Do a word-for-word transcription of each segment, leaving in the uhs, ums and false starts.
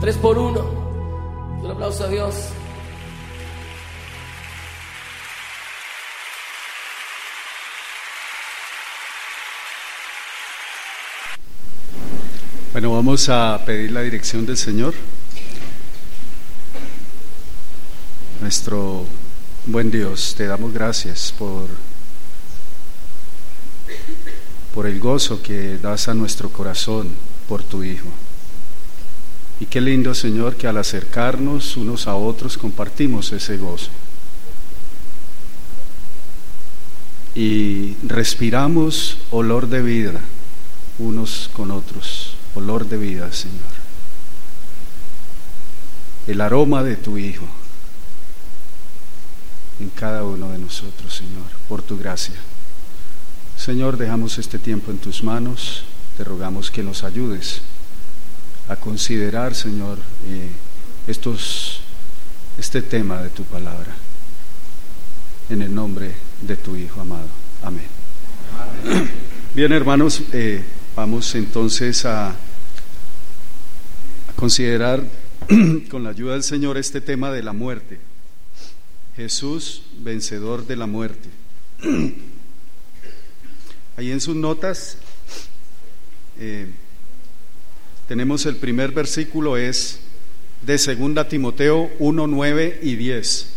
Tres por uno. Un aplauso a Dios. Bueno, vamos a pedir la dirección del Señor. Nuestro buen Dios, te damos gracias por, por el gozo que das a nuestro corazón por tu Hijo. Y qué lindo, Señor, que al acercarnos unos a otros compartimos ese gozo. Y respiramos olor de vida unos con otros, olor de vida, Señor. El aroma de tu Hijo en cada uno de nosotros, Señor, por tu gracia. Señor, dejamos este tiempo en tus manos, te rogamos que nos ayudes a considerar, Señor, eh, estos, este tema de tu palabra, en el nombre de tu Hijo amado. Amén. Amén. Bien, hermanos, eh, vamos entonces a, a considerar con la ayuda del Señor este tema de la muerte. Jesús, vencedor de la muerte. Ahí en sus notas eh, tenemos el primer versículo, es de segunda Timoteo uno, nueve y diez.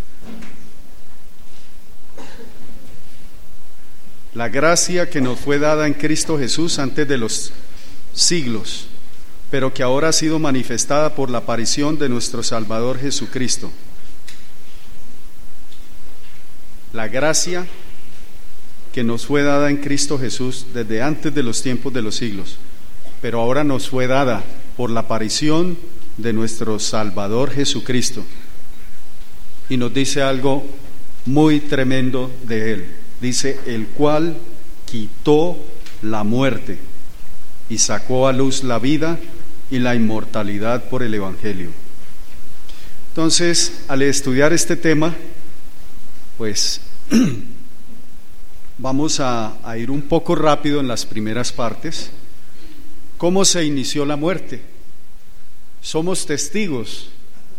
La gracia que nos fue dada en Cristo Jesús antes de los siglos, pero que ahora ha sido manifestada por la aparición de nuestro Salvador Jesucristo. La gracia que nos fue dada en Cristo Jesús desde antes de los tiempos de los siglos, pero ahora nos fue dada por la aparición de nuestro Salvador Jesucristo. Y nos dice algo muy tremendo de Él. Dice, el cual quitó la muerte y sacó a luz la vida y la inmortalidad por el Evangelio. Entonces, al estudiar este tema, pues vamos a, a ir un poco rápido en las primeras partes. ¿Cómo se inició la muerte? Somos testigos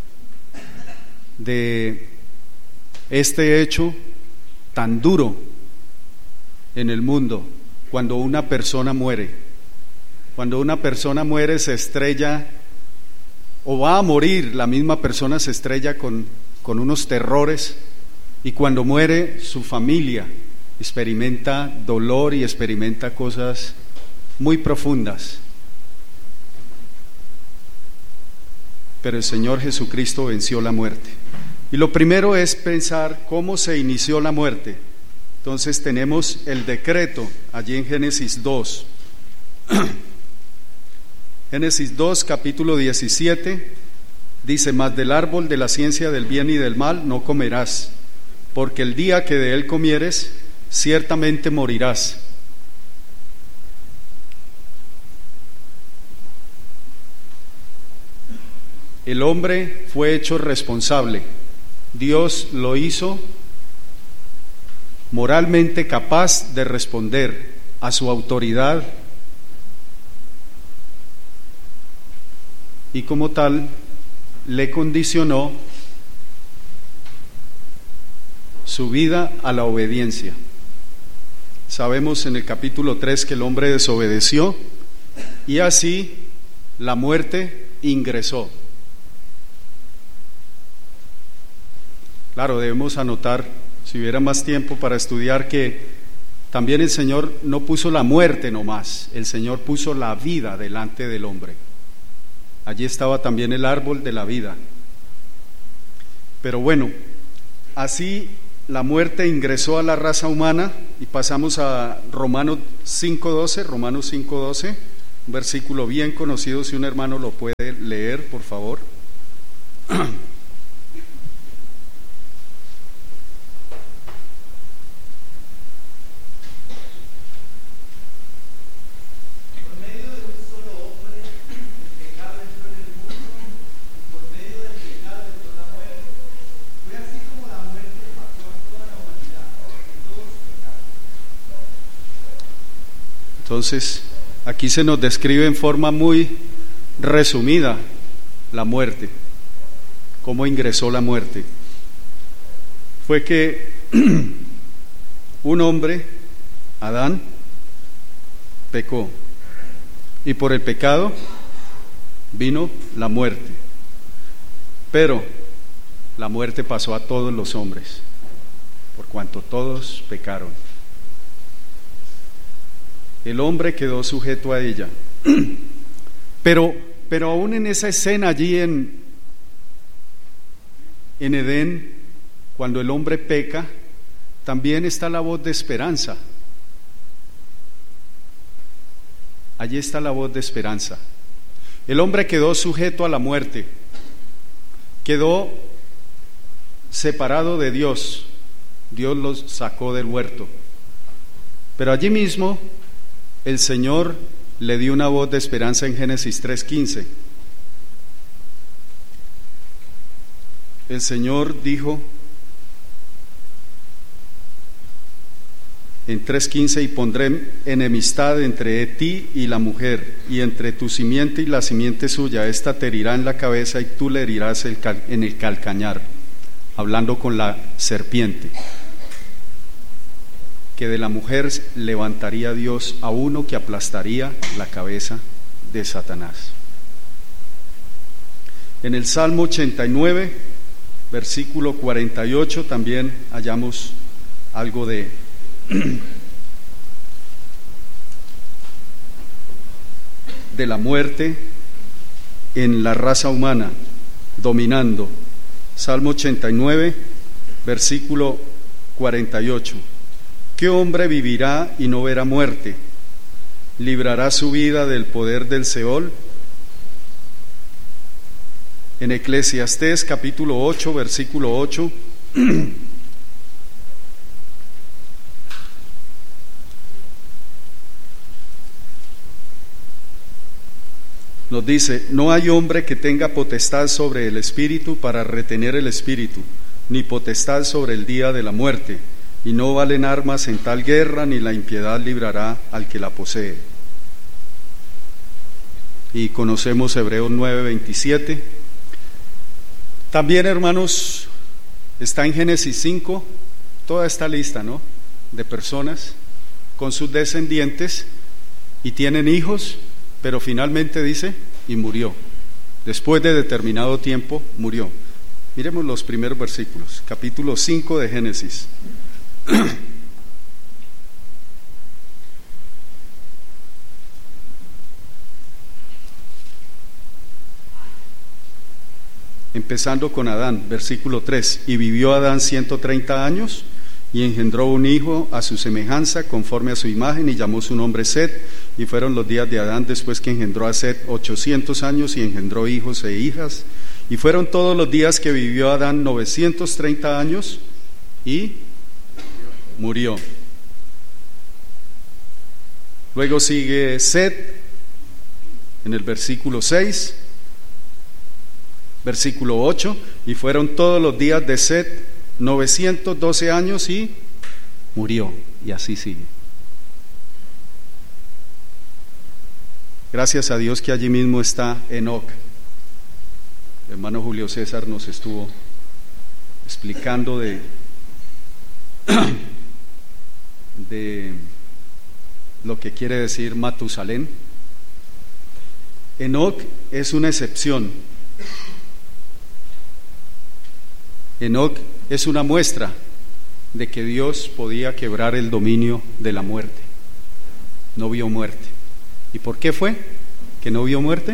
de este hecho tan duro en el mundo. Cuando una persona muere, cuando una persona muere se estrella, o va a morir, la misma persona se estrella con, con unos terrores, y cuando muere su familia experimenta dolor y experimenta cosas muy profundas. Pero el Señor Jesucristo venció la muerte. Y lo primero es pensar cómo se inició la muerte. Entonces tenemos el decreto allí en Génesis dos. Génesis dos, capítulo diecisiete, dice: mas del árbol de la ciencia del bien y del mal no comerás, porque el día que de él comieres, ciertamente morirás. El hombre fue hecho responsable. Dios lo hizo moralmente capaz de responder a su autoridad, y como tal le condicionó su vida a la obediencia. Sabemos en el capítulo tres que el hombre desobedeció y así la muerte ingresó. Claro, debemos anotar, si hubiera más tiempo para estudiar, que también el Señor no puso la muerte nomás, el Señor puso la vida delante del hombre. Allí estaba también el árbol de la vida. Pero bueno, así la muerte ingresó a la raza humana, y pasamos a Romanos cinco doce, Romanos cinco doce, un versículo bien conocido, si un hermano lo puede leer, por favor. Entonces, aquí se nos describe en forma muy resumida la muerte. ¿Cómo ingresó la muerte? Fue que un hombre, Adán, pecó, y por el pecado vino la muerte. Pero la muerte pasó a todos los hombres, por cuanto todos pecaron. El hombre quedó sujeto a ella. Pero, pero aún en esa escena allí en, en Edén, cuando el hombre peca, también está la voz de esperanza. Allí está la voz de esperanza. El hombre quedó sujeto a la muerte, quedó separado de Dios. Dios los sacó del huerto. Pero allí mismo el Señor le dio una voz de esperanza en Génesis tres quince. El Señor dijo en tres quince: y pondré enemistad entre ti y la mujer, y entre tu simiente y la simiente suya. Esta te herirá en la cabeza y tú le herirás el cal- en el calcañar. Hablando con la serpiente, que de la mujer levantaría Dios a uno que aplastaría la cabeza de Satanás. En el Salmo ochenta y nueve, versículo cuarenta y ocho, también hallamos algo de de la muerte en la raza humana dominando. Salmo ochenta y nueve, versículo cuarenta y ocho. ¿Qué hombre vivirá y no verá muerte? ¿Librará su vida del poder del Seol? En Eclesiastés capítulo ocho, versículo ocho, nos dice: no hay hombre que tenga potestad sobre el espíritu para retener el espíritu, ni potestad sobre el día de la muerte, y no valen armas en tal guerra, ni la impiedad librará al que la posee. Y conocemos Hebreos nueve veintisiete. También, hermanos, está en Génesis cinco toda esta lista, ¿no?, de personas con sus descendientes, y tienen hijos, pero finalmente dice: y murió. Después de determinado tiempo murió. Miremos los primeros versículos, capítulo cinco de Génesis. Empezando con Adán, versículo tres. Y vivió Adán ciento treinta años, y engendró un hijo a su semejanza, conforme a su imagen, y llamó su nombre Set. Y fueron los días de Adán después que engendró a Set ochocientos años, y engendró hijos e hijas. Y fueron todos los días que vivió Adán novecientos treinta años, y murió. Luego sigue Set en el versículo seis, versículo ocho. Y fueron todos los días de Set novecientos doce años, y murió. Y así sigue. Gracias a Dios que allí mismo está Enoc. El hermano Julio César nos estuvo explicando de, de lo que quiere decir Matusalén. Enoc es una excepción. Enoc es una muestra de que Dios podía quebrar el dominio de la muerte. No vio muerte. ¿Y por qué fue que no vio muerte?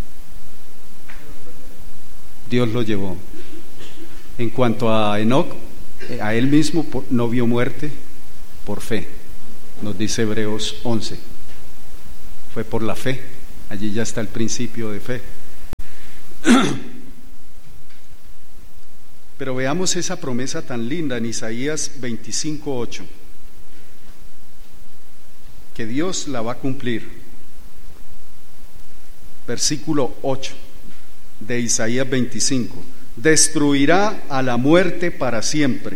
Dios lo llevó. En cuanto a Enoc, a él mismo no vio muerte por fe, nos dice Hebreos once. Fue por la fe. Allí ya está el principio de fe. Pero veamos esa promesa tan linda en Isaías veinticinco ocho, que Dios la va a cumplir. Versículo ocho de Isaías veinticinco: destruirá a la muerte para siempre,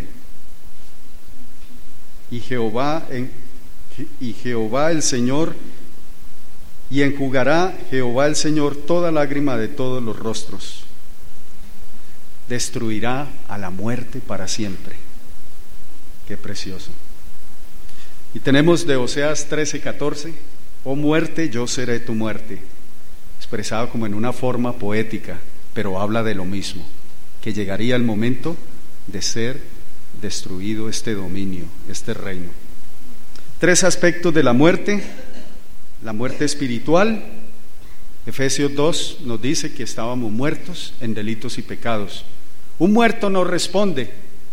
y Jehová en, y Jehová el Señor y enjugará Jehová el Señor toda lágrima de todos los rostros. Destruirá a la muerte para siempre. Qué precioso. Y tenemos de Oseas trece, catorce, oh muerte, yo seré tu muerte, expresado como en una forma poética, pero habla de lo mismo, que llegaría el momento de ser destruido este dominio, este reino. Tres aspectos de la muerte: la muerte espiritual. Efesios dos nos dice que estábamos muertos en delitos y pecados. Un muerto no responde.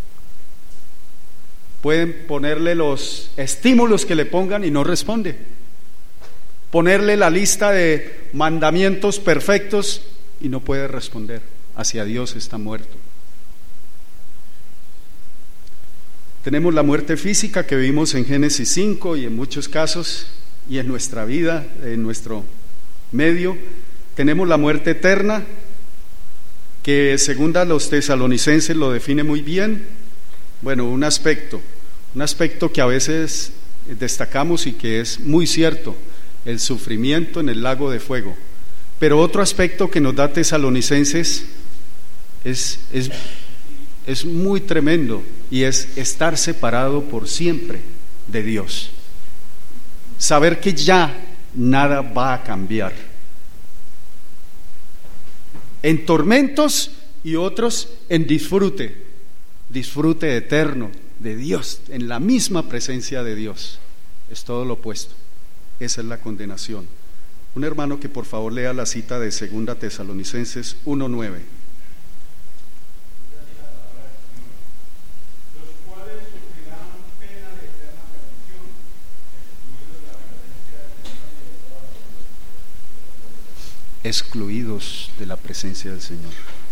Pueden ponerle los estímulos que le pongan y no responde. Ponerle la lista de mandamientos perfectos y no puede responder. Hacia Dios está muerto. Tenemos la muerte física que vimos en Génesis cinco y en muchos casos y en nuestra vida, en nuestro medio. Tenemos la muerte eterna, que según a los tesalonicenses lo define muy bien. Bueno, un aspecto, un aspecto que a veces destacamos y que es muy cierto: el sufrimiento en el lago de fuego. Pero otro aspecto que nos da Tesalonicenses es, es, es muy tremendo, y es estar separado por siempre de Dios. Saber que ya nada va a cambiar. En tormentos y otros en disfrute, disfrute eterno de Dios, en la misma presencia de Dios. Es todo lo opuesto. Esa es la condenación. Un hermano que por favor lea la cita de Segunda Tesalonicenses uno nueve. Excluidos de la presencia del Señor.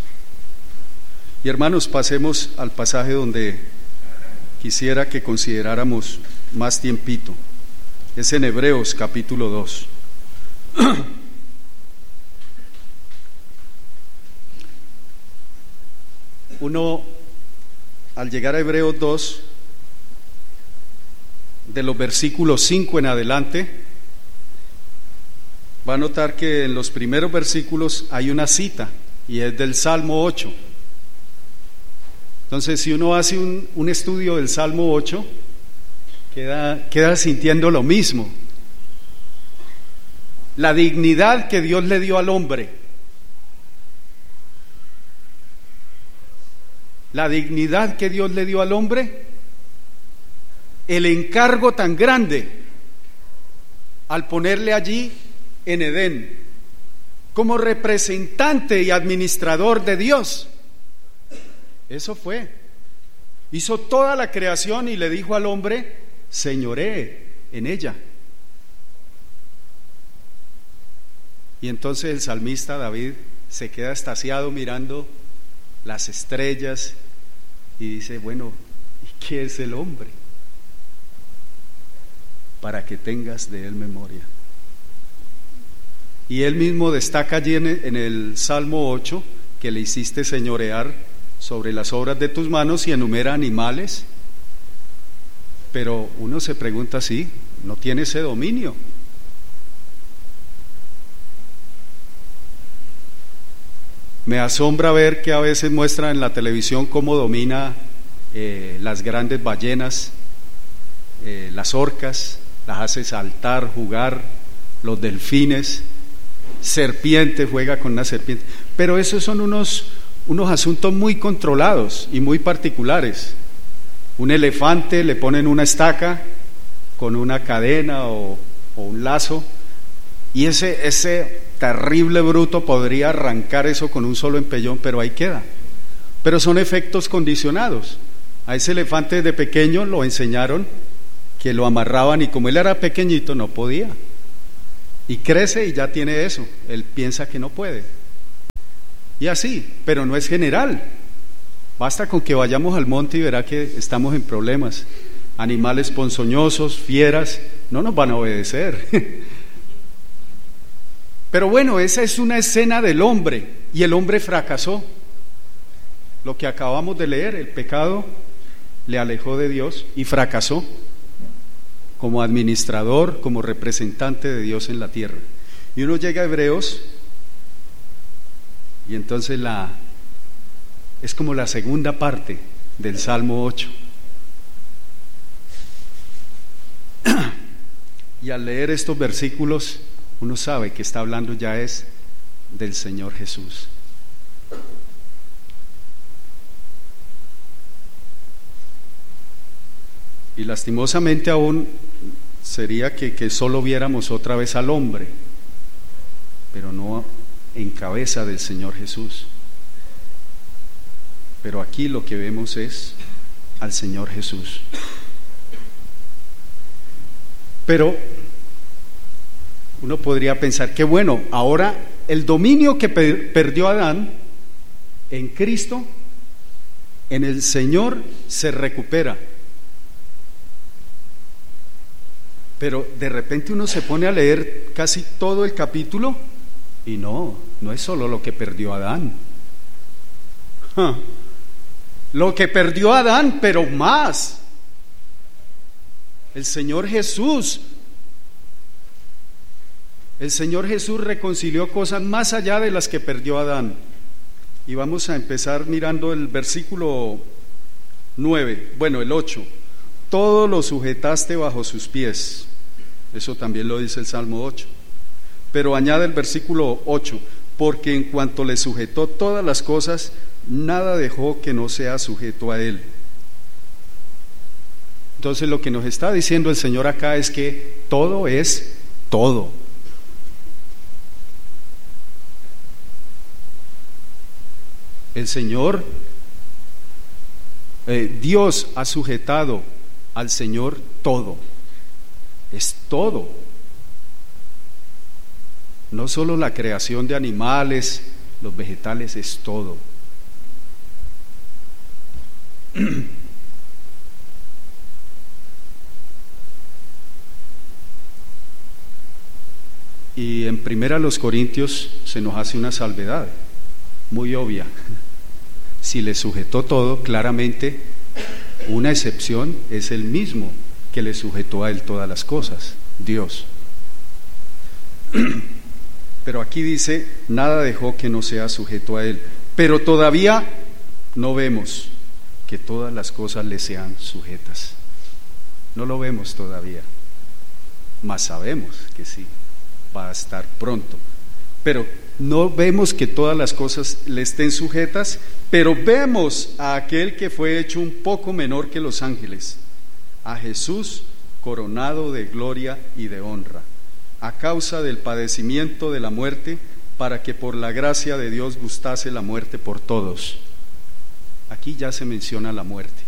Y hermanos, pasemos al pasaje donde quisiera que consideráramos más tiempito. Es en Hebreos capítulo dos. Uno, al llegar a Hebreos dos, de los versículos cinco en adelante, va a notar que en los primeros versículos hay una cita, y es del Salmo ocho. Entonces, si uno hace un, un estudio del Salmo ocho, queda, queda sintiendo lo mismo. La dignidad que Dios le dio al hombre, la dignidad que Dios le dio al hombre, el encargo tan grande al ponerle allí en Edén como representante y administrador de Dios. Eso fue. Hizo toda la creación y le dijo al hombre: señoree en ella. Y entonces el salmista David se queda extasiado mirando las estrellas y dice: bueno, ¿y qué es el hombre? Para que tengas de él memoria. Y él mismo destaca allí en el, en el Salmo ocho que le hiciste señorear sobre las obras de tus manos, y enumera animales. Pero uno se pregunta, ¿sí? ¿No tiene ese dominio? Me asombra ver que a veces muestran en la televisión cómo domina eh, las grandes ballenas, eh, las orcas, las hace saltar, jugar, los delfines, serpientes, juega con una serpiente. Pero esos son unos, unos asuntos muy controlados y muy particulares. Un elefante le ponen una estaca con una cadena o, o un lazo, y ese, ese terrible bruto podría arrancar eso con un solo empellón, pero ahí queda. Pero son efectos condicionados. A ese elefante de pequeño lo enseñaron que lo amarraban, y como él era pequeñito no podía, y crece y ya tiene eso, él piensa que no puede, y así. Pero no es general. Basta con que vayamos al monte y verá que estamos en problemas. Animales ponzoñosos, fieras, no nos van a obedecer. Pero bueno, esa es una escena del hombre, y el hombre fracasó. Lo que acabamos de leer, el pecado le alejó de Dios y fracasó como administrador, como representante de Dios en la tierra. Y uno llega a Hebreos y entonces la es como la segunda parte del Salmo ocho. Y al leer estos versículos uno sabe que está hablando ya es del Señor Jesús. Y lastimosamente aún sería que, que solo viéramos otra vez al hombre, pero no en cabeza del Señor Jesús. Pero aquí lo que vemos es al Señor Jesús. Pero uno podría pensar que bueno, ahora el dominio que per- perdió Adán en Cristo, en el Señor se recupera. Pero de repente uno se pone a leer casi todo el capítulo y no, no es solo lo que perdió Adán. Ja. Lo que perdió Adán, pero más. El Señor Jesús. El Señor Jesús reconcilió cosas más allá de las que perdió Adán. Y vamos a empezar mirando el versículo nueve, bueno, el ocho. Todo lo sujetaste bajo sus pies. Eso también lo dice el Salmo ocho. Pero añade el versículo ocho, porque en cuanto le sujetó todas las cosas, nada dejó que no sea sujeto a él. Entonces lo que nos está diciendo el Señor acá es que todo es todo. El Señor, eh, Dios ha sujetado al Señor todo. Es todo. No solo la creación de animales, los vegetales, es todo. Y en primera los Corintios se nos hace una salvedad muy obvia. Si le sujetó todo, claramente una excepción es el mismo que le sujetó a él todas las cosas, Dios. Pero aquí dice, nada dejó que no sea sujeto a él. Pero todavía no vemos que todas las cosas le sean sujetas. No lo vemos todavía, mas sabemos que sí, va a estar pronto. Pero no vemos que todas las cosas le estén sujetas, pero vemos a aquel que fue hecho un poco menor que los ángeles, a Jesús coronado de gloria y de honra, a causa del padecimiento de la muerte, para que por la gracia de Dios gustase la muerte por todos. Aquí ya se menciona la muerte.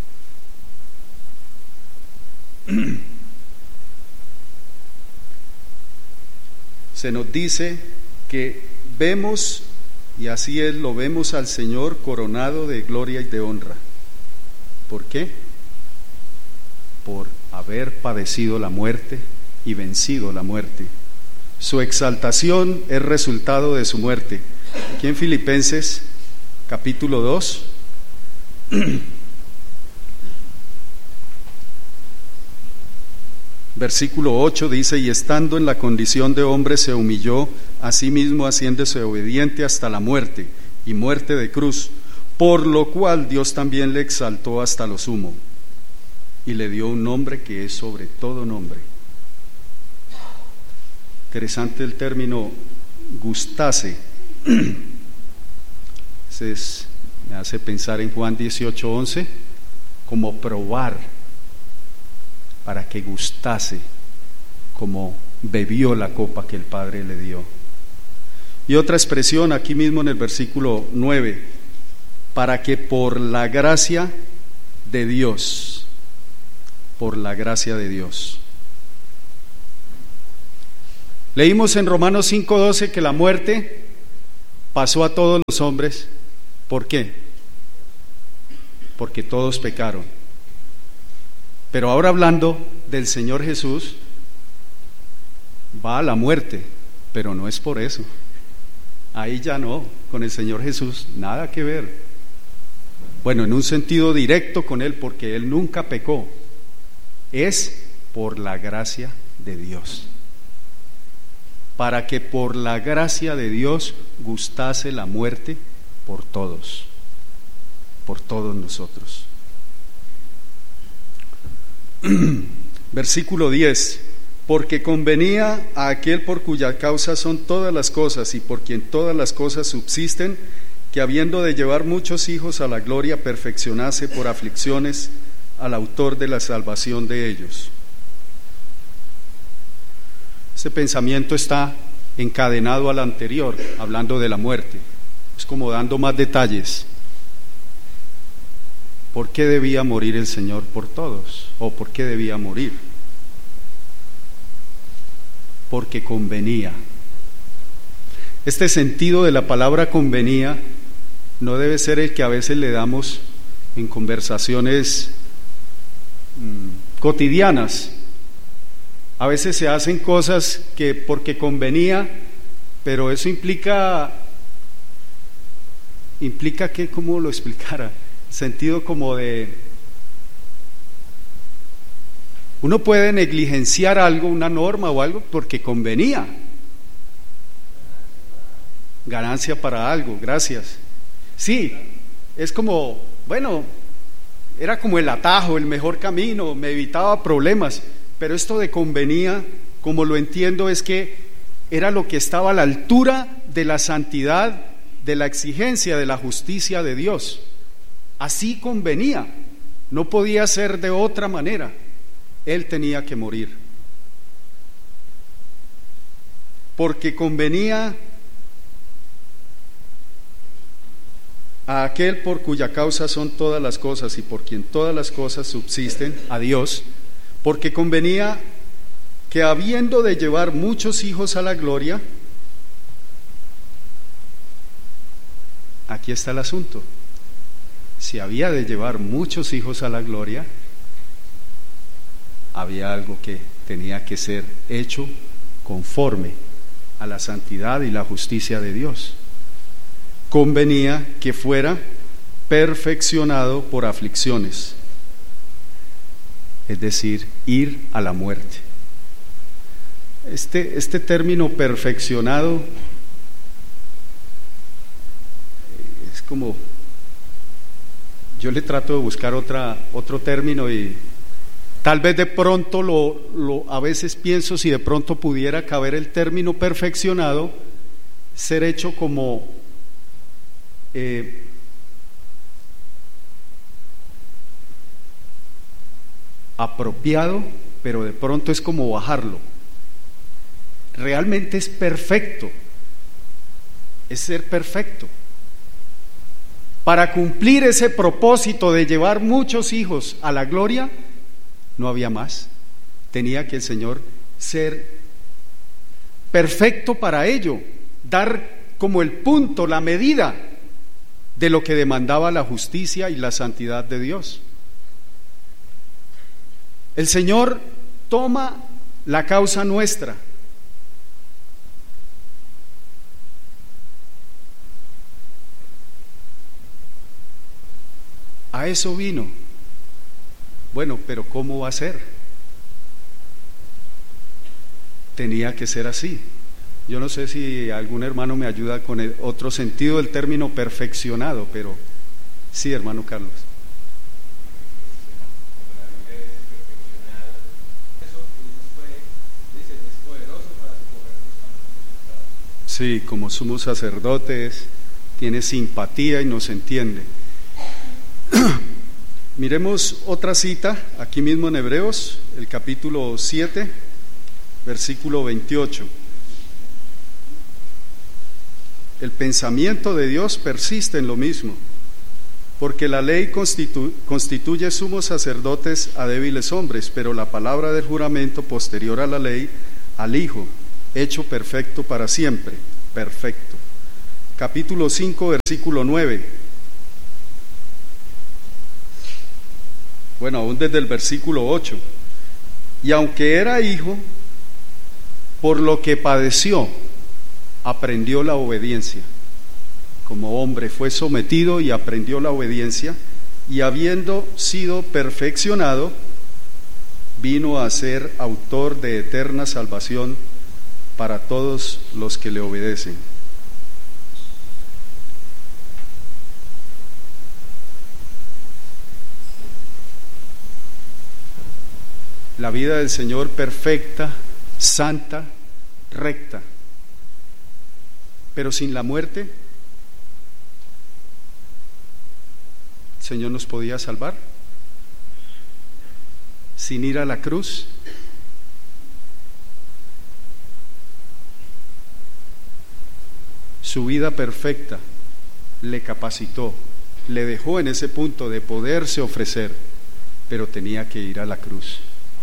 Se nos dice que vemos, y así es, lo vemos al Señor coronado de gloria y de honra. ¿Por qué? Por haber padecido la muerte y vencido la muerte. Su exaltación es resultado de su muerte. Aquí en Filipenses capítulo dos, versículo ocho dice: y estando en la condición de hombre se humilló a sí mismo, haciéndose obediente hasta la muerte, y muerte de cruz, por lo cual Dios también le exaltó hasta lo sumo y le dio un nombre que es sobre todo nombre. Interesante el término gustase. Ese es, me hace pensar en Juan dieciocho once, como probar, para que gustase, como bebió la copa que el Padre le dio. Y otra expresión aquí mismo en el versículo nueve, para que por la gracia de Dios, por la gracia de Dios. Leímos en Romanos cinco doce que la muerte pasó a todos los hombres. ¿Por qué? Porque todos pecaron. Pero ahora hablando del Señor Jesús, va a la muerte, pero no es por eso. Ahí ya no, con el Señor Jesús nada que ver. Bueno, en un sentido directo con Él, porque Él nunca pecó. Es por la gracia de Dios. para que por la gracia de Dios gustase la muerte por todos, por todos nosotros. Versículo diez: porque convenía a aquel por cuya causa son todas las cosas y por quien todas las cosas subsisten, que habiendo de llevar muchos hijos a la gloria, perfeccionase por aflicciones al autor de la salvación de ellos. Ese pensamiento está encadenado al anterior, hablando de la muerte. Es como dando más detalles. ¿Por qué debía morir el Señor por todos? ¿O por qué debía morir? Porque convenía. Este sentido de la palabra convenía no debe ser el que a veces le damos en conversaciones mmm, cotidianas. A veces se hacen cosas que porque convenía, pero eso implica, implica que, ¿cómo lo explicara? Sentido como de, uno puede negligenciar algo, una norma o algo, porque convenía. Ganancia para algo, gracias. Sí, es como, bueno, era como el atajo, el mejor camino, me evitaba problemas, pero esto de convenía, como lo entiendo, es que era lo que estaba a la altura de la santidad, de la exigencia, de la justicia de Dios. Así convenía, no podía ser de otra manera. Él tenía que morir, porque convenía a aquel por cuya causa son todas las cosas y por quien todas las cosas subsisten, a Dios, porque convenía que habiendo de llevar muchos hijos a la gloria, aquí está el asunto, si había de llevar muchos hijos a la gloria, había algo que tenía que ser hecho conforme a la santidad y la justicia de Dios. Convenía que fuera perfeccionado por aflicciones, es decir, ir a la muerte. Este, este término perfeccionado es como, yo le trato de buscar otra, otro término y tal vez de pronto lo, lo, a veces pienso si de pronto pudiera caber el término perfeccionado, ser hecho como eh, apropiado, pero de pronto es como bajarlo. Realmente es perfecto, es ser perfecto. Para cumplir ese propósito de llevar muchos hijos a la gloria, no había más. Tenía que el Señor ser perfecto para ello, dar como el punto, la medida de lo que demandaba la justicia y la santidad de Dios. El Señor toma la causa nuestra. A eso vino. Bueno, pero ¿cómo va a ser? Tenía que ser así. Yo no sé si algún hermano me ayuda con el otro sentido del término perfeccionado, pero sí, hermano Carlos. Sí, como sumo sacerdote tiene simpatía y nos entiende. Miremos otra cita, aquí mismo en Hebreos, el capítulo siete, versículo veintiocho. El pensamiento de Dios persiste en lo mismo, porque la ley constitu- constituye sumos sacerdotes a débiles hombres, pero la palabra del juramento posterior a la ley, al Hijo, hecho perfecto para siempre, perfecto. Capítulo cinco, versículo nueve. Bueno, aún desde el versículo ocho. Y aunque era hijo, por lo que padeció, aprendió la obediencia. Como hombre fue sometido y aprendió la obediencia, y habiendo sido perfeccionado, vino a ser autor de eterna salvación para todos los que le obedecen. La vida del Señor perfecta, santa, recta, pero sin la muerte, ¿el Señor nos podía salvar? Sin ir a la cruz. Su vida perfecta le capacitó, le dejó en ese punto de poderse ofrecer, pero tenía que ir a la cruz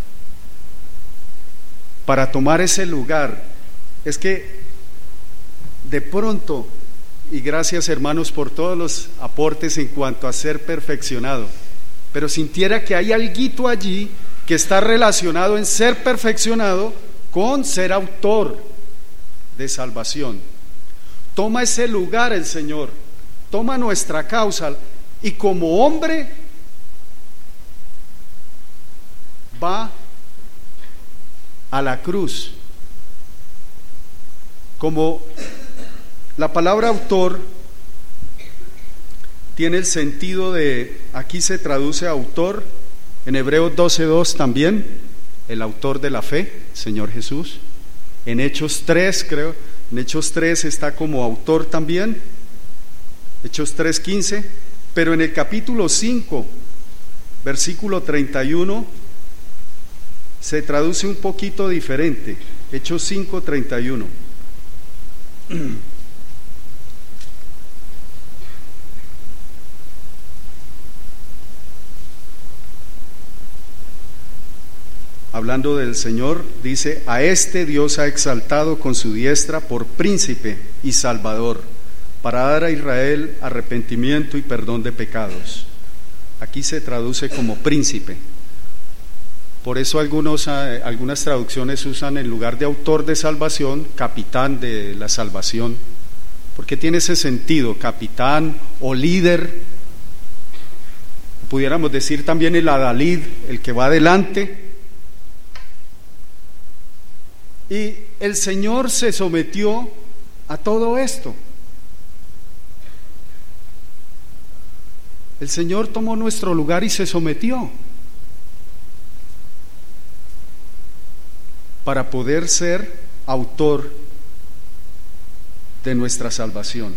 para tomar ese lugar. Es que de pronto, y gracias hermanos por todos los aportes en cuanto a ser perfeccionado, pero sintiera que hay alguito allí que está relacionado en ser perfeccionado con ser autor de salvación. Toma ese lugar el Señor, toma nuestra causa, y como hombre va a la cruz. Como la palabra autor tiene el sentido de, aquí se traduce autor, en Hebreos doce dos también, el autor de la fe, Señor Jesús. En Hechos tres, creo, en Hechos tres está como autor también, Hechos tres quince, pero en el capítulo cinco, versículo treinta y uno, se traduce un poquito diferente. Hechos cinco treinta y uno. Hablando del Señor, dice: a este Dios ha exaltado con su diestra por príncipe y salvador, para dar a Israel arrepentimiento y perdón de pecados. Aquí se traduce como príncipe. Por eso algunos, algunas traducciones usan en lugar de autor de salvación, capitán de la salvación, porque tiene ese sentido, capitán o líder. Pudiéramos decir también el adalid, el que va adelante. Y el Señor se sometió a todo esto. El Señor tomó nuestro lugar y se sometió para poder ser autor de nuestra salvación.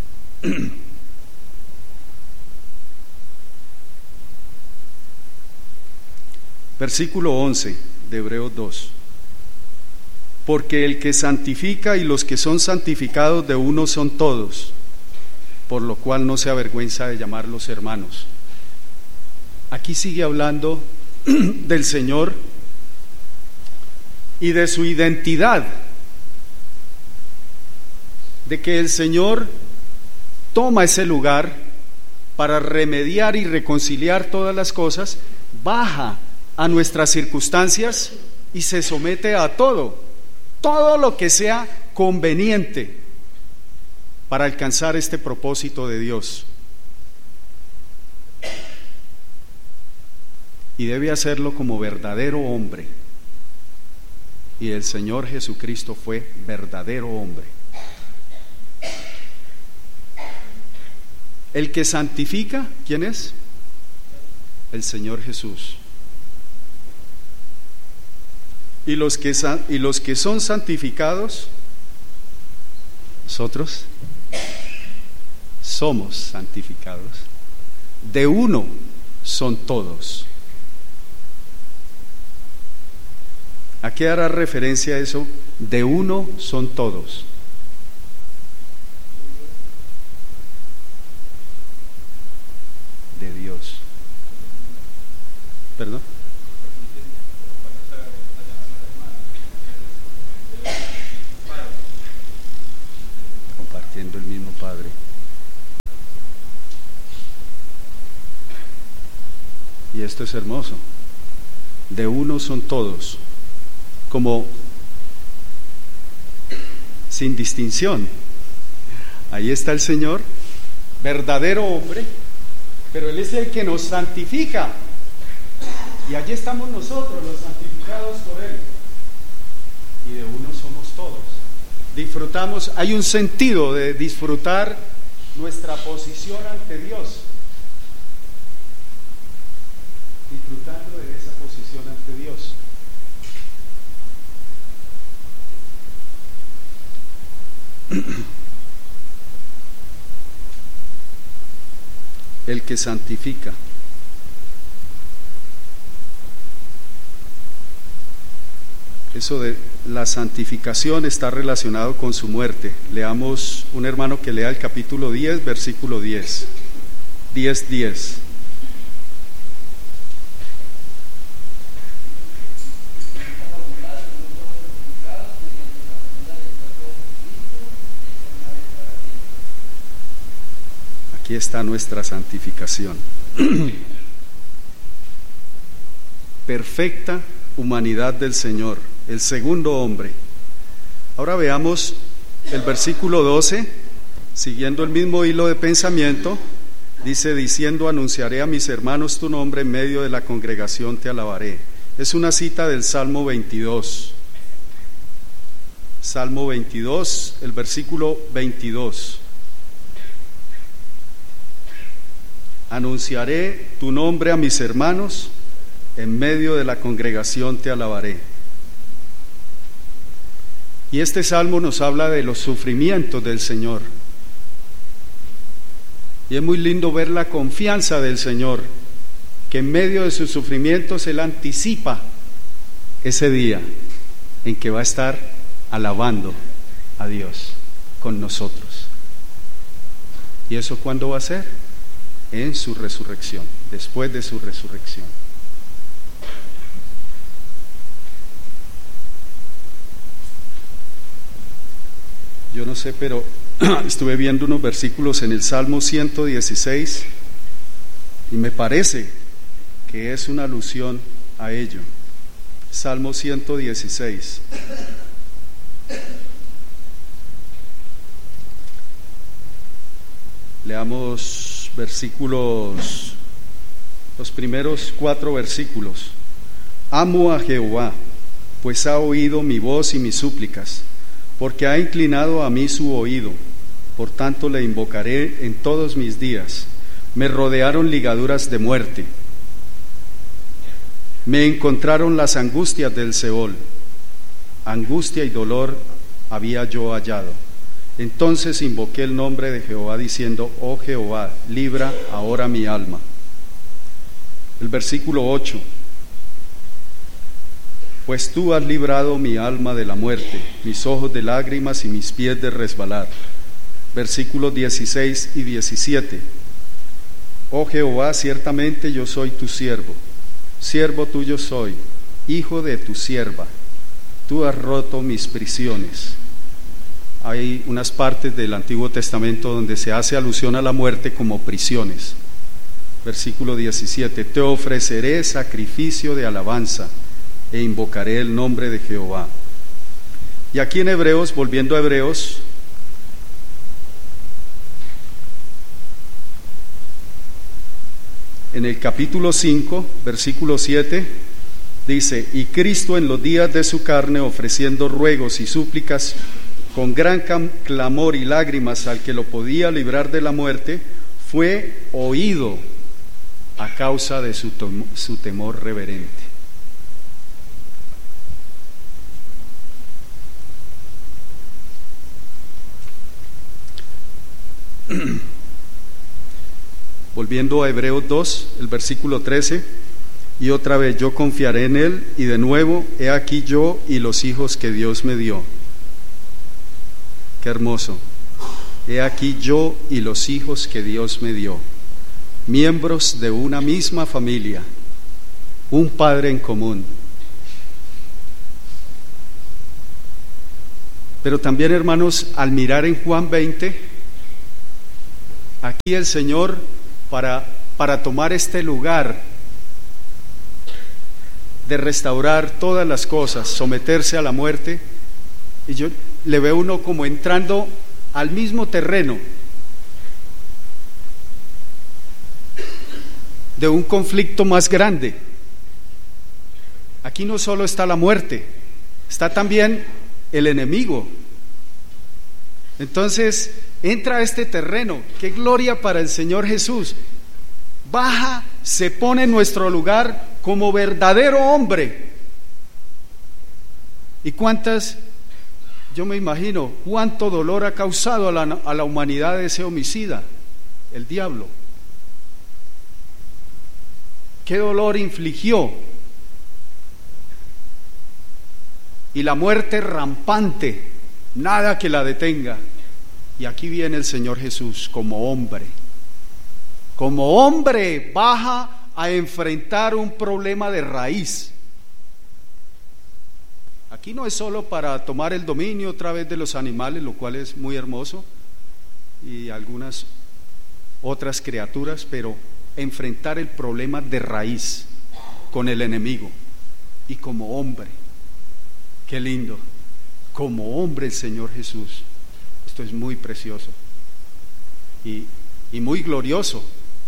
Versículo once de Hebreos dos. Porque el que santifica y los que son santificados de uno son todos, por lo cual no se avergüenza de llamarlos hermanos. Aquí sigue hablando del Señor y de su identidad, de que el Señor toma ese lugar para remediar y reconciliar todas las cosas, baja a nuestras circunstancias y se somete a todo, todo lo que sea conveniente para alcanzar este propósito de Dios. Y debe hacerlo como verdadero hombre. Y el Señor Jesucristo fue verdadero hombre. El que santifica, ¿quién es? El Señor Jesús. Y los que, y los que son santificados, nosotros somos santificados. De uno son todos. ¿A qué hará referencia eso? De uno son todos. De Dios. ¿Perdón? Compartiendo el mismo Padre. Y esto es hermoso. De uno son todos. Como sin distinción. Ahí está el Señor, verdadero hombre, pero Él es el que nos santifica. Y allí estamos nosotros, los santificados por Él. Y de uno somos todos. disfrutamos, hay un sentido de disfrutar nuestra posición ante Dios, disfrutando de esa posición ante Dios. El que santifica. Eso de la santificación está relacionado con su muerte. Leamos un hermano que lea el capítulo diez, versículo diez. diez, diez. Aquí está nuestra santificación. Perfecta humanidad del Señor, el segundo hombre. Ahora veamos el versículo doce, siguiendo el mismo hilo de pensamiento, dice: diciendo, anunciaré a mis hermanos tu nombre, en medio de la congregación te alabaré. Es una cita del Salmo veintidós. Salmo veintidós, el versículo veintidós. Anunciaré tu nombre a mis hermanos, en medio de la congregación te alabaré. Y este salmo nos habla de los sufrimientos del Señor. Y es muy lindo ver la confianza del Señor, que en medio de sus sufrimientos Él anticipa ese día en que va a estar alabando a Dios con nosotros. ¿Y eso cuándo va a ser? En su resurrección, después de su resurrección. Yo no sé, pero estuve viendo unos versículos en el Salmo ciento dieciséis y me parece que es una alusión a ello. Salmo ciento dieciséis. Leamos versículos, los primeros cuatro versículos. Amo a Jehová, pues ha oído mi voz y mis súplicas, porque ha inclinado a mí su oído. Por tanto le invocaré en todos mis días. Me rodearon ligaduras de muerte, me encontraron las angustias del Seol. Angustia y dolor había yo hallado. Entonces invoqué el nombre de Jehová diciendo: oh Jehová, libra ahora mi alma. El versículo ocho. Pues tú has librado mi alma de la muerte, mis ojos de lágrimas y mis pies de resbalar. Versículos dieciséis y diecisiete. Oh Jehová, ciertamente yo soy tu siervo, siervo tuyo soy, hijo de tu sierva. Tú has roto mis prisiones. Hay unas partes del Antiguo Testamento donde se hace alusión a la muerte como prisiones. Versículo diecisiete. Te ofreceré sacrificio de alabanza e invocaré el nombre de Jehová. Y aquí en Hebreos, volviendo a Hebreos, en el capítulo cinco, versículo siete, dice: y Cristo en los días de su carne, ofreciendo ruegos y súplicas con gran clamor y lágrimas al que lo podía librar de la muerte, fue oído a causa de su, su temor reverente. Volviendo a Hebreos dos, el versículo trece, y otra vez: yo confiaré en él, y de nuevo, he aquí yo y los hijos que Dios me dio. Qué hermoso. He aquí yo y los hijos que Dios me dio, miembros de una misma familia, un Padre en común. Pero también, hermanos, al mirar en Juan veinte, aquí el Señor, para, para tomar este lugar de restaurar todas las cosas, someterse a la muerte, y yo le veo uno como entrando al mismo terreno de un conflicto más grande. Aquí no solo está la muerte, está también el enemigo, Entonces entra a este terreno. ¡Qué gloria para el Señor Jesús! Baja, se pone en nuestro lugar como verdadero hombre. ¿Y cuántas? Yo me imagino cuánto dolor ha causado a la, a la humanidad ese homicida, el diablo. ¿Qué dolor infligió? Y la muerte rampante, nada que la detenga. Y aquí viene el Señor Jesús como hombre. Como hombre baja a enfrentar un problema de raíz. Aquí no es solo para tomar el dominio otra vez de los animales, lo cual es muy hermoso, y algunas otras criaturas, pero enfrentar el problema de raíz con el enemigo. Y como hombre, qué lindo, como hombre el Señor Jesús. Esto es muy precioso y, y muy glorioso.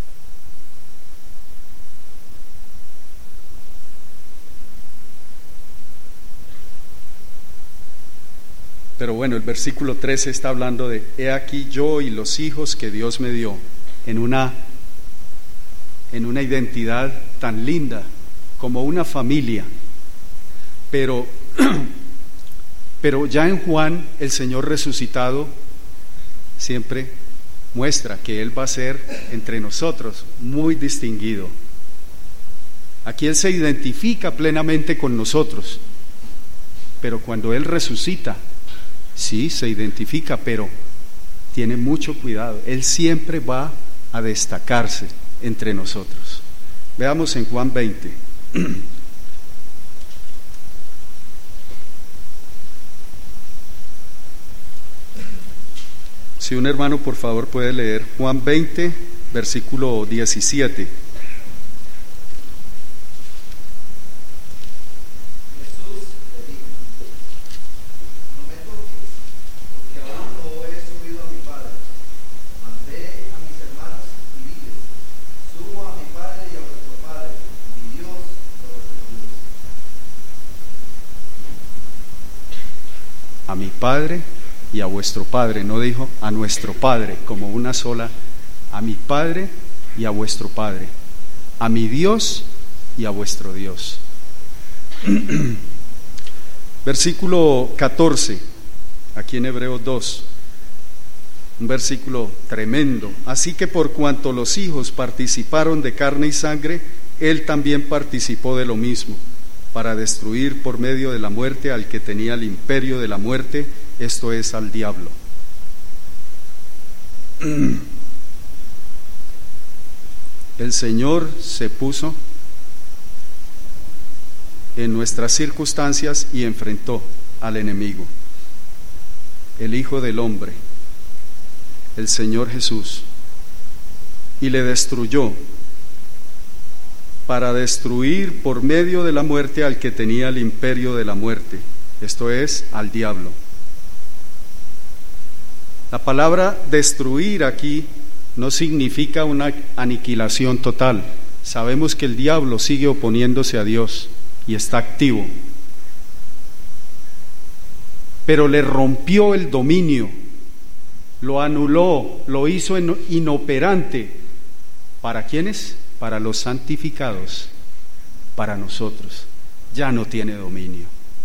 Pero bueno, el versículo trece está hablando de: he aquí yo y los hijos que Dios me dio, en una, en una identidad tan linda, como una familia. Pero, pero ya en Juan, el Señor resucitado siempre muestra que Él va a ser entre nosotros muy distinguido. Aquí Él se identifica plenamente con nosotros, pero cuando Él resucita, sí, se identifica, pero tiene mucho cuidado. Él siempre va a destacarse entre nosotros. Veamos en Juan veinte. Si un hermano por favor puede leer Juan veinte, versículo diecisiete. A mi Padre y a vuestro Padre, no dijo a nuestro Padre como una sola, a mi Padre y a vuestro Padre, a mi Dios y a vuestro Dios. Versículo catorce, aquí en Hebreos dos, un versículo tremendo. Así que por cuanto los hijos participaron de carne y sangre, Él también participó de lo mismo, para destruir por medio de la muerte al que tenía el imperio de la muerte, esto es, al diablo. El Señor se puso en nuestras circunstancias y enfrentó al enemigo, el Hijo del Hombre, el Señor Jesús, y le destruyó, para destruir por medio de la muerte al que tenía el imperio de la muerte, esto es, al diablo. La palabra destruir aquí no significa una aniquilación total. Sabemos que el diablo sigue oponiéndose a Dios y está activo, pero le rompió el dominio, lo anuló, lo hizo inoperante. ¿Para quiénes? Para los santificados, para nosotros. Ya no tiene dominio.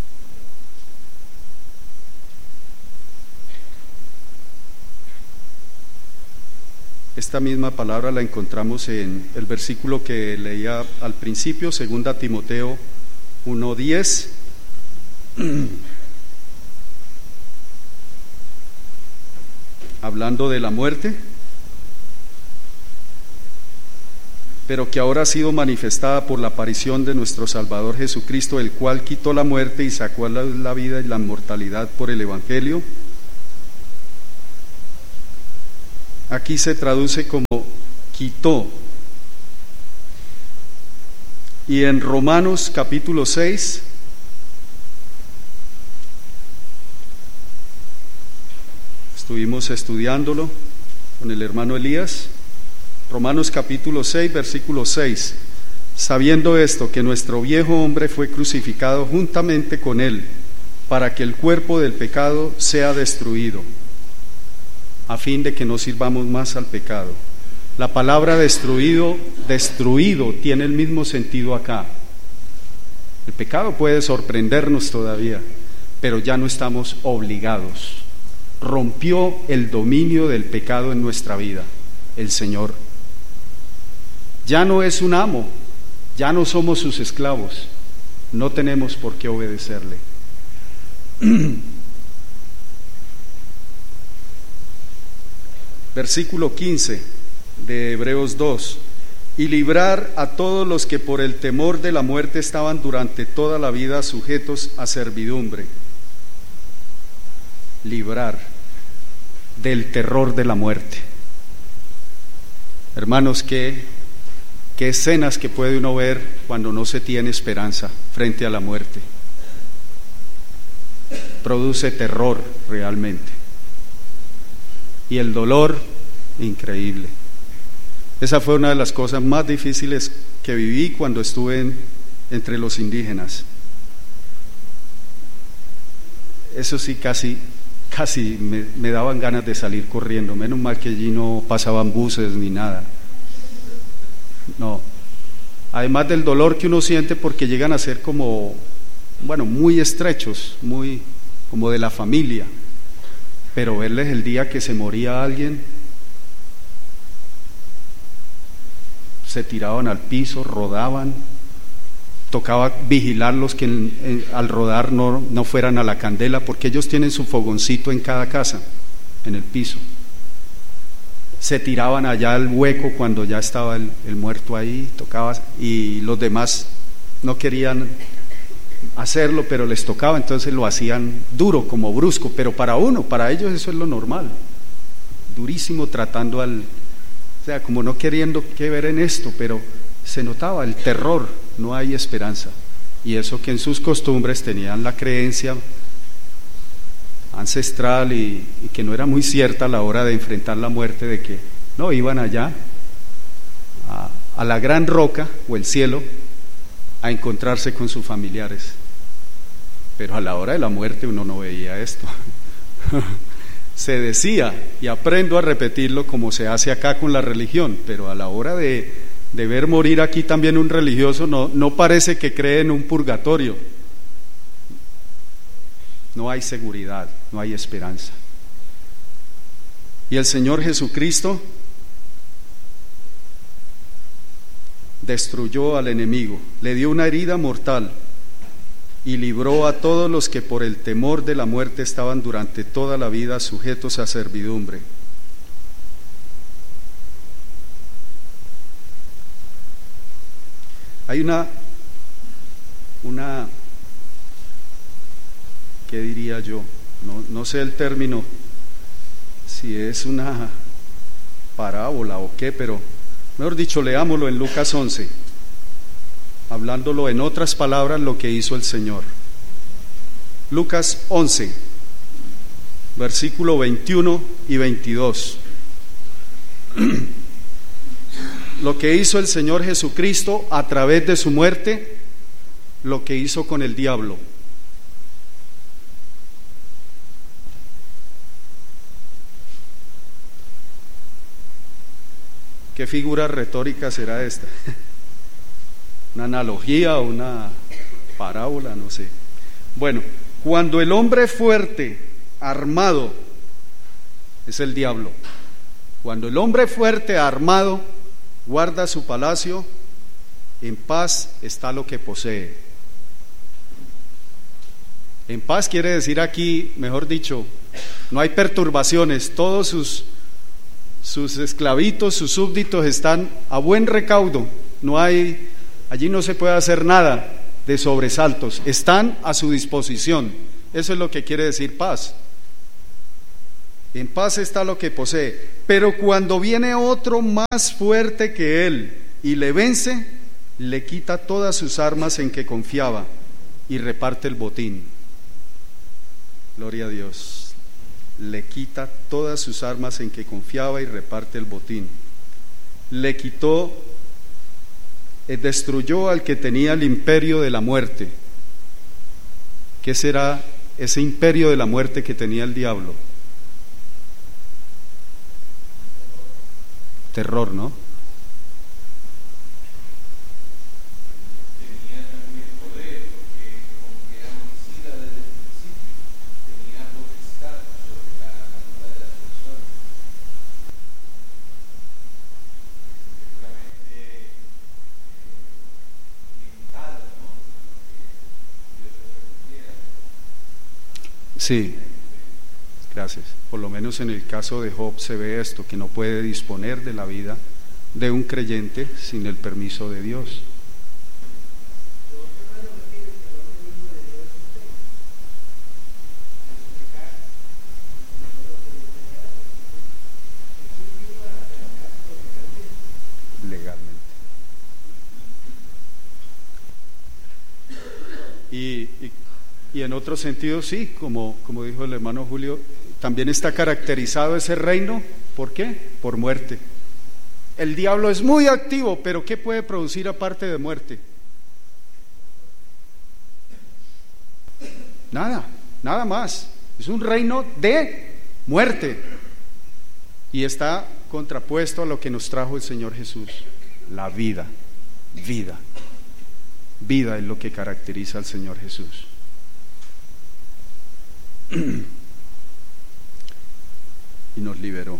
Esta misma palabra la encontramos en el versículo que leía al principio, segunda Timoteo uno diez. Hablando de la muerte, pero que ahora ha sido manifestada por la aparición de nuestro Salvador Jesucristo, el cual quitó la muerte y sacó a la, la vida y la inmortalidad por el Evangelio. Aquí se traduce como quitó. Y en Romanos capítulo seis, estuvimos estudiándolo con el hermano Elías. Romanos capítulo seis, versículo seis. Sabiendo esto, que nuestro viejo hombre fue crucificado juntamente con él, para que el cuerpo del pecado sea destruido, a fin de que no sirvamos más al pecado. La palabra destruido, destruido tiene el mismo sentido acá. El pecado puede sorprendernos todavía, pero ya no estamos obligados. Rompió el dominio del pecado en nuestra vida, el Señor. Ya no es un amo, ya no somos sus esclavos, no tenemos por qué obedecerle. Versículo quince de Hebreos dos: y librar a todos los que por el temor de la muerte estaban durante toda la vida sujetos a servidumbre. Librar del terror de la muerte. Hermanos, qué, qué escenas que puede uno ver cuando no se tiene esperanza frente a la muerte. Produce terror realmente. Y el dolor, increíble. Esa fue una de las cosas más difíciles que viví cuando estuve en, entre los indígenas. Eso sí, casi, casi me, me daban ganas de salir corriendo. Menos mal que allí no pasaban buses ni nada. No. Además del dolor que uno siente porque llegan a ser como, bueno, muy estrechos, muy como de la familia. Pero verles el día que se moría alguien, se tiraban al piso, rodaban, tocaba vigilarlos que en, en, al rodar no, no fueran a la candela, porque ellos tienen su fogoncito en cada casa, en el piso. Se tiraban allá al hueco cuando ya estaba el, el muerto ahí, tocaba, y los demás no querían hacerlo, pero les tocaba, entonces lo hacían duro, como brusco, pero para uno, para ellos eso es lo normal, durísimo, tratando al, o sea, como no queriendo que ver en esto, pero se notaba el terror, no hay esperanza, y eso que en sus costumbres tenían la creencia ancestral y, y que no era muy cierta a la hora de enfrentar la muerte, de que no, iban allá a, a la gran roca o el cielo a encontrarse con sus familiares, pero a la hora de la muerte uno no veía esto. Se decía, y aprendo a repetirlo como se hace acá con la religión, pero a la hora de, de ver morir aquí también un religioso, no, no parece que cree en un purgatorio. No hay seguridad, no hay esperanza. Y el Señor Jesucristo destruyó al enemigo, le dio una herida mortal y libró a todos los que por el temor de la muerte estaban durante toda la vida sujetos a servidumbre. Hay una, una, ¿qué diría yo? No, no sé el término, si es una parábola o qué, pero mejor dicho, leámoslo en Lucas once, hablándolo en otras palabras lo que hizo el Señor. Lucas once, versículo veintiuno y veintidós. Lo que hizo el Señor Jesucristo a través de su muerte, lo que hizo con el diablo. ¿Qué figura retórica será esta? ¿Una analogía o una parábola? No sé. Bueno, cuando el hombre fuerte, armado, es el diablo. Cuando el hombre fuerte, armado, guarda su palacio, en paz está lo que posee. En paz quiere decir aquí, mejor dicho, no hay perturbaciones, todos sus sus esclavitos, sus súbditos están a buen recaudo, no hay, allí no se puede hacer nada de sobresaltos, están a su disposición. Eso es lo que quiere decir paz. En paz está lo que posee, pero cuando viene otro más fuerte que él y le vence, le quita todas sus armas en que confiaba y reparte el botín. Gloria a Dios. Le quita todas sus armas en que confiaba y reparte el botín. Le quitó, eh, destruyó al que tenía el imperio de la muerte. ¿Qué será ese imperio de la muerte que tenía el diablo? terror, ¿no? Tenía también poder, porque aunque era homicida desde el principio, tenía potestad sobre la vida de las personas. Seguramente eh, limitado, ¿no? Porque Dios le permitiera. Sí, gracias. Por lo menos en el caso de Job se ve esto, que no puede disponer de la vida de un creyente sin el permiso de Dios. Legalmente. Y, y, y en otro sentido sí, como, como dijo el hermano Julio, también está caracterizado ese reino, ¿por qué? Por muerte. El diablo es muy activo, pero ¿qué puede producir aparte de muerte? Nada, nada más. Es un reino de muerte. Y está contrapuesto a lo que nos trajo el Señor Jesús, la vida, vida. Vida es lo que caracteriza al Señor Jesús. Y nos liberó.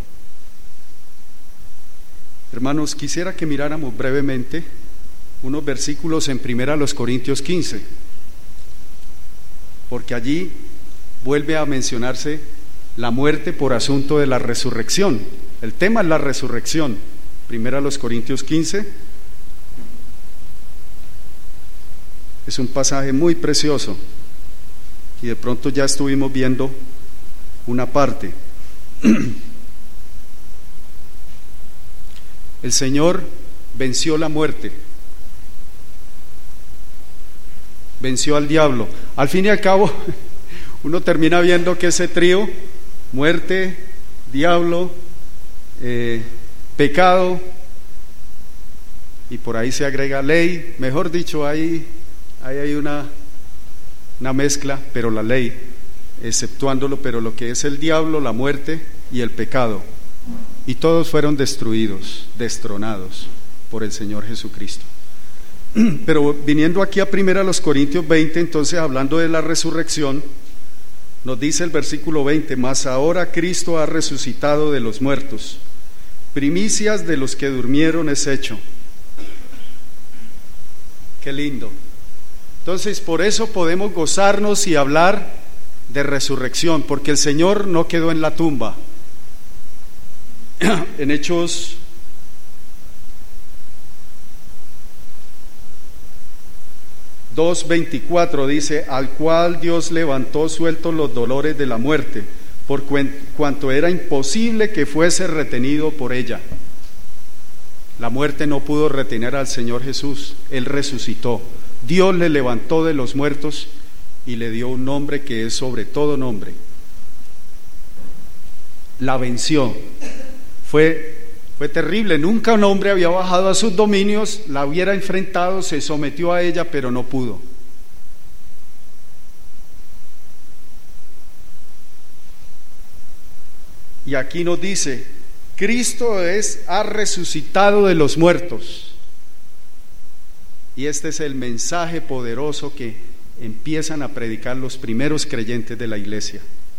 Hermanos, quisiera que miráramos brevemente unos versículos en primera los Corintios quince, porque allí vuelve a mencionarse la muerte por asunto de la resurrección. El tema es la resurrección. Primera los Corintios quince es un pasaje muy precioso y de pronto ya estuvimos viendo una parte. El Señor venció la muerte, venció al diablo. Al fin y al cabo, uno termina viendo que ese trío, muerte, diablo, eh, pecado, y por ahí se agrega ley, mejor dicho, ahí, ahí hay una, una mezcla, pero la ley, exceptuándolo, pero lo que es el diablo, la muerte y el pecado, y todos fueron destruidos, destronados por el Señor Jesucristo. Pero viniendo aquí a primera los Corintios veinte, entonces hablando de la resurrección, nos dice el versículo veinte: mas ahora Cristo ha resucitado de los muertos, primicias de los que durmieron es hecho. Qué lindo. Entonces por eso podemos gozarnos y hablar de resurrección, porque el Señor no quedó en la tumba. En Hechos dos veinticuatro dice: al cual Dios levantó sueltos los dolores de la muerte, por cuanto era imposible que fuese retenido por ella. La muerte no pudo retener al Señor Jesús, Él resucitó. Dios le levantó de los muertos y le dio un nombre que es sobre todo nombre. La venció. Fue, fue terrible, nunca un hombre había bajado a sus dominios, la hubiera enfrentado, se sometió a ella, pero no pudo. Y aquí nos dice: Cristo es, ha resucitado de los muertos. Y este es el mensaje poderoso que empiezan a predicar los primeros creyentes de la iglesia.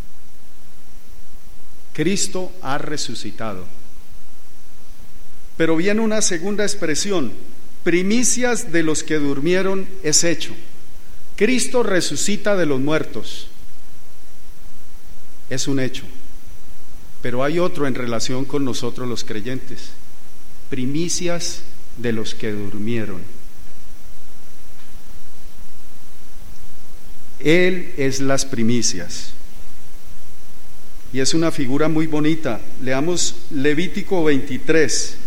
Cristo ha resucitado. Pero viene una segunda expresión: primicias de los que durmieron es hecho. Cristo resucita de los muertos. Es un hecho. Pero hay otro en relación con nosotros los creyentes: primicias de los que durmieron. Él es las primicias. Y es una figura muy bonita. Leamos Levítico veintitrés.